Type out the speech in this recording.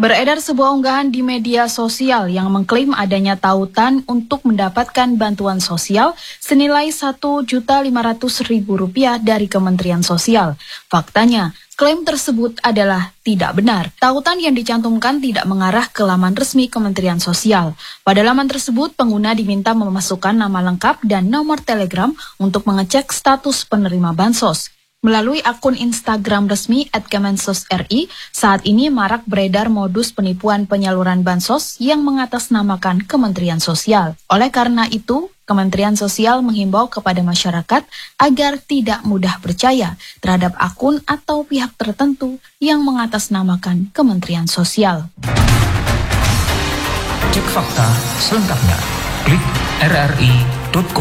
Beredar sebuah unggahan di media sosial yang mengklaim adanya tautan untuk mendapatkan bantuan sosial senilai Rp1.500.000 dari Kementerian Sosial. Faktanya, klaim tersebut adalah tidak benar. Tautan yang dicantumkan tidak mengarah ke laman resmi Kementerian Sosial. Pada laman tersebut, pengguna diminta memasukkan nama lengkap dan nomor Telegram untuk mengecek status penerima bansos. Melalui akun Instagram resmi @kemensos.ri, saat ini marak beredar modus penipuan penyaluran bansos yang mengatasnamakan Kementerian Sosial. Oleh karena itu, Kementerian Sosial menghimbau kepada masyarakat agar tidak mudah percaya terhadap akun atau pihak tertentu yang mengatasnamakan Kementerian Sosial. Cek fakta selengkapnya. Klik rri.co.